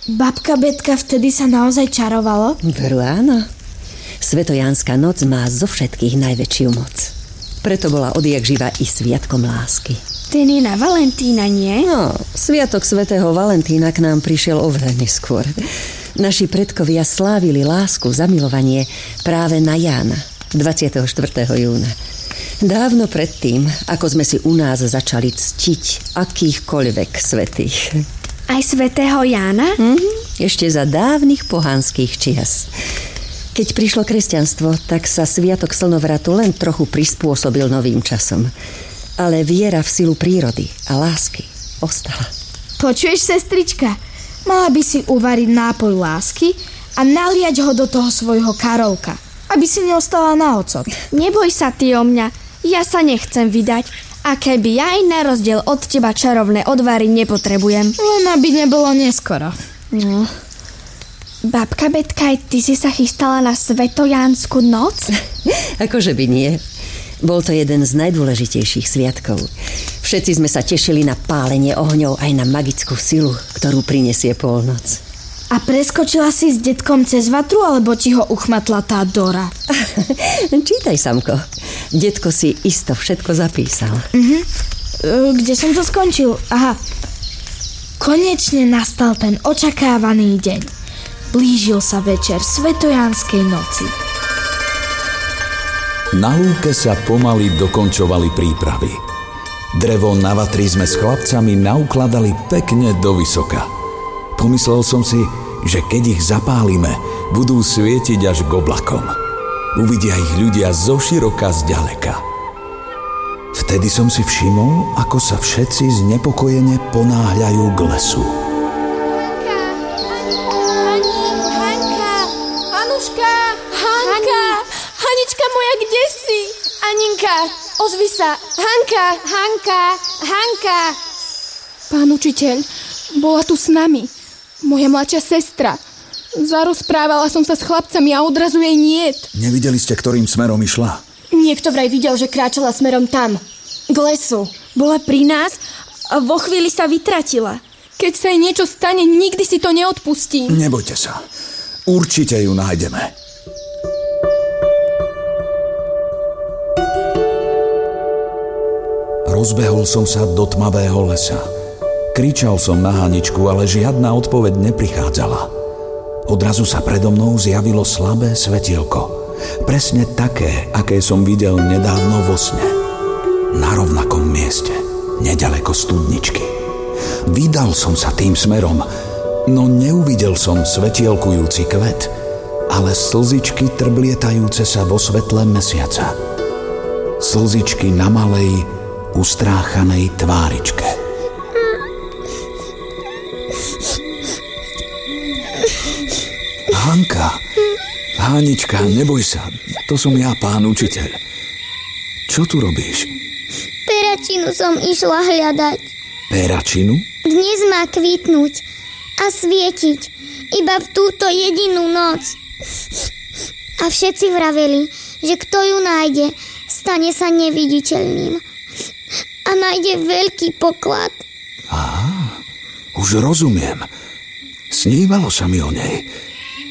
Babka Betka, vtedy sa naozaj čarovalo? Veru áno. Svetojánska noc má zo všetkých najväčšiu moc. Preto bola odjak živa i sviatkom lásky. Ten je na Valentína, nie? No, sviatok svätého Valentína k nám prišiel oveľa neskôr. Naši predkovia slávili lásku, zamilovanie práve na Jána, 24. júna. Dávno predtým, ako sme si u nás začali ctiť akýchkoľvek svätých. Aj svätého Jána? Ešte za dávnych pohanských čias. Keď prišlo kresťanstvo, tak sa sviatok slnovratu len trochu prispôsobil novým časom. Ale viera v silu prírody a lásky ostala. Počuješ, sestrička? Mala by si uvariť nápoj lásky a naliať ho do toho svojho Karolka, aby si neostala na ocot. Neboj sa ty o mňa, ja sa nechcem vydať. A keby ja aj na rozdiel od teba čarovné odvary nepotrebujem. Len aby nebolo neskoro. No. Babka Betka, aj ty si sa chystala na svetojánsku noc? Akože by nie. Bol to jeden z najdôležitejších sviatkov. Všetci sme sa tešili na pálenie ohňov aj na magickú silu, ktorú prinesie polnoc. A preskočila si s detkom cez vatru, alebo ti ho uchmatla tá Dora? Čítaj, Samko. Detko si isto všetko zapísal. Kde som to skončil? Aha. Konečne nastal ten očakávaný deň. Blížil sa večer svetojánskej noci. Na lúke sa pomaly dokončovali prípravy. Drevo na vatri sme s chlapcami naukladali pekne do vysoka. Pomyslel som si, že keď ich zapálime, budú svietiť až k oblakom. Uvidia ich ľudia zoširoka zďaleka. Vtedy som si všimol, ako sa všetci znepokojene ponáhľajú k lesu. Hanka! Anuška! Hanka! Hanička moja, kde si? Aninka, ozvi sa! Hanka! Pán učiteľ, bola tu s nami. Moja mladšia sestra. Zarozprávala som sa s chlapcami a odrazu jej niet. Nevideli ste, ktorým smerom išla? Niekto vraj videl, že kráčala smerom tam, k lesu. Bola pri nás a vo chvíli sa vytratila. Keď sa jej niečo stane, nikdy si to neodpustím. Nebojte sa. Určite ju nájdeme. Rozbehol som sa do tmavého lesa. Kričal som na Haničku, ale žiadna odpoveď neprichádzala. Odrazu sa predo mnou zjavilo slabé svetielko. Presne také, aké som videl nedávno vo sne. Na rovnakom mieste, nedaleko studničky. Vydal som sa tým smerom, no neuvidel som svetielkujúci kvet, ale slzičky trblietajúce sa vo svetle mesiaca. Slzičky na malej, ustráchanej tváričke. Hanka, Hanička, neboj sa, to som ja, pán učiteľ. Čo tu robíš? Peračinu som išla hľadať. Peračinu? Dnes má kvitnúť a svietiť iba v túto jedinú noc. A všetci vraveli, že kto ju nájde, stane sa neviditeľným a nájde veľký poklad. Aha, už rozumiem. Snívalo sa mi o nej.